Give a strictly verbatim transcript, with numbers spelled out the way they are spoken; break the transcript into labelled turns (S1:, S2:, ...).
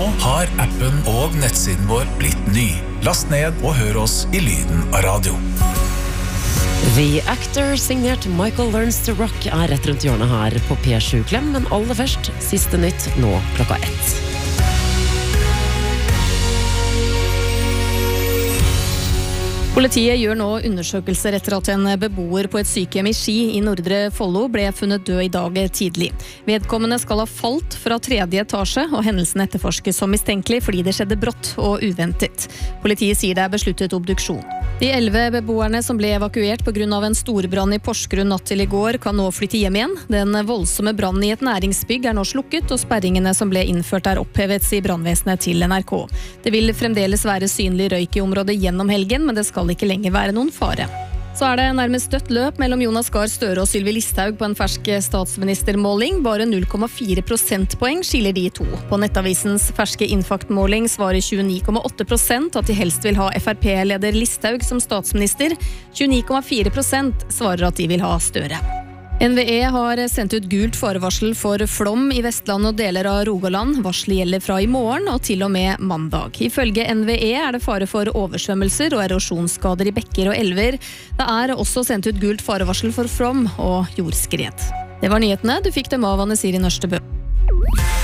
S1: har appen og nettsiden vår blitt ny. Last ned og hør oss i lyden av radio.
S2: The Actor, signert Michael Learns to Rock, er rett rundt hjørnet her på P sju Klem, men aller først, siste nytt nå klokka ett.
S3: Politiet gjør nå undersøkelser etter at en beboer på et sykehjem i Ski i Nordre Follo ble funnet død i dag tidlig. Vedkommende skal ha falt fra tredje etasje, og hendelsen etterforskes som mistenkelig fordi det skjedde brått og uventet. Politiet sier det er besluttet obduksjon. De elleve beboerne som ble evakuert på grunn av en storbrann i Porsgrunn natt til i går, kan nå flytte hjem igjen. Den voldsomme brannen i et næringsbygg er nå slukket, og sperringene som ble innført er opphevet, sier brannvesenet til N R K. Det vil fremdeles være synlig røyk i området gjennom helgen, men det skal ikke lenger være noen fare. Så er det nærmest dødt løp mellom Jonas Gahr Støre og Sylvi Listhaug på en fersk statsministermåling. Bare null komma fire prosentpoeng skiller de to. På Nettavisens ferske innfaktmåling svarer tjueni komma åtte prosent at de helst vil ha F R P-leder Listhaug som statsminister. tjueni komma fire prosent svarer at de vil ha Støre. N V E har sendt ut gult farevarsel for flom i Vestland og deler av Rogaland. Varselet gjelder fra i morgen og til og med mandag. Ifølge N V E er det fare for oversvømmelser og erosjonsskader i bekker og elver. Det er også sendt ut gult farevarsel for flom og jordskred. Det var nyhetene. Du fikk dem av Anne Siri Nørstebø.